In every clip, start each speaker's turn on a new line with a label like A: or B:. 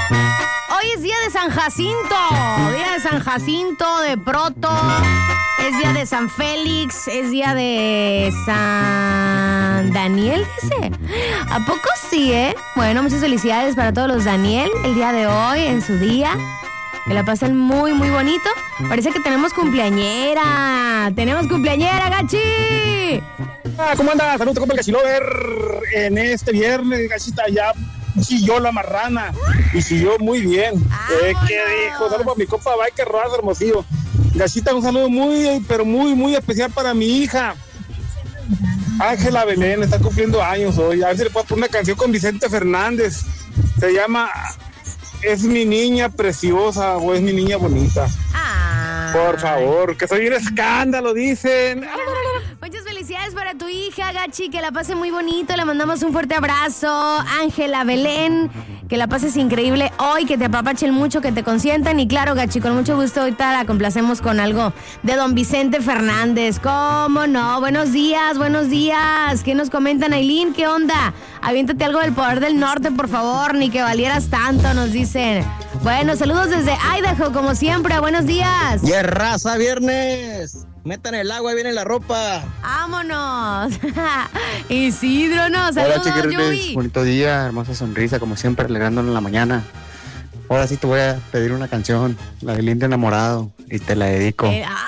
A: Hoy es día de San Jacinto, día de San Jacinto, de Proto, es día de San Félix, es día de San Daniel, dice. ¿A poco sí, Bueno, muchas felicidades para todos los Daniel el día de hoy, en su día. Que la pasen muy, muy bonito. Parece que tenemos cumpleañera. ¡Tenemos cumpleañera, Gachi!
B: ¿Cómo anda? Saludos, compa el Gachilover. En este viernes, Gachita, ya chilló la marrana. Y chilló muy bien. ¿Qué dijo? Saludos para mi compa Biker Rodas Hermosillo. Gachita, un saludo muy, pero muy, muy especial para mi hija. Ángela Belén, está cumpliendo años hoy. A ver si le puedo poner una canción con Vicente Fernández. Se llama... ¿Es mi niña preciosa o es mi niña bonita? Por favor, que soy un escándalo, dicen.
A: Muchas felicidades para tu hija, Gachi, que la pase muy bonito. Le mandamos un fuerte abrazo. Ángela Belén, que la pases increíble hoy, que te apapachen mucho, que te consientan. Y claro, Gachi, con mucho gusto ahorita la complacemos con algo de don Vicente Fernández. ¿Cómo no? Buenos días, buenos días. ¿Qué nos comentan, Ailín? ¿Qué onda? Aviéntate algo del Poder del Norte, por favor, ni que valieras tanto, nos dicen. Bueno, saludos desde Idaho, como siempre, buenos días.
C: ¡Y es raza, viernes! Metan el agua y viene la ropa.
A: ¡Vámonos! Isidro, no, saludos, Yui.
D: Bonito día, hermosa sonrisa, como siempre, alegrándonos en la mañana. Ahora sí te voy a pedir una canción, la del Indio Enamorado, y te la dedico.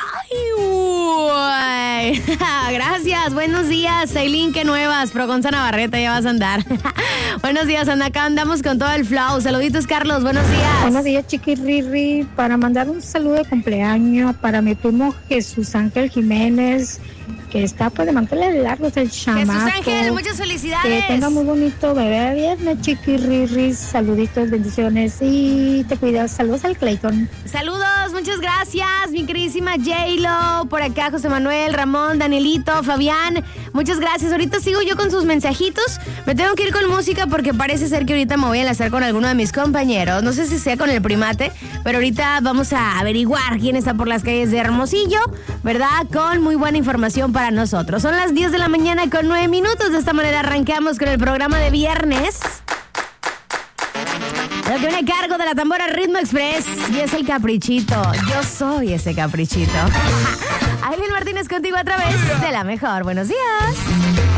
A: Gracias, buenos días, Ailín, qué nuevas, pero con Navarrete ya vas a andar. Buenos días, Ana, acá andamos con todo el flow. Saluditos, Carlos, buenos días.
E: Buenos días, chiquirri, para mandar un saludo de cumpleaños para mi primo Jesús Ángel Jiménez, que está pues de mantenerle largos el chamaco.
A: Jesús Ángel, muchas felicidades.
E: Que tenga muy bonito bebé viernes, chiquirri, saluditos, bendiciones y te cuidas. Saludos al Clayton.
A: Saludos, muchas gracias, mi queridísima J-Lo, por acá José Manuel, Ramón, Danielito, Fabián, muchas gracias. Ahorita sigo yo con sus mensajitos, me tengo que ir con música porque parece ser que ahorita me voy a enlazar con alguno de mis compañeros, no sé si sea con el primate, pero ahorita vamos a averiguar quién está por las calles de Hermosillo, ¿verdad? Con muy buena información para nosotros. Son las 10 de la mañana con 9 minutos, de esta manera arrancamos con el programa de viernes. Lo que viene a cargo de la tambora Ritmo Express y es el caprichito. Yo soy ese caprichito. Ailín Martínez contigo a través de La Mejor. Buenos días.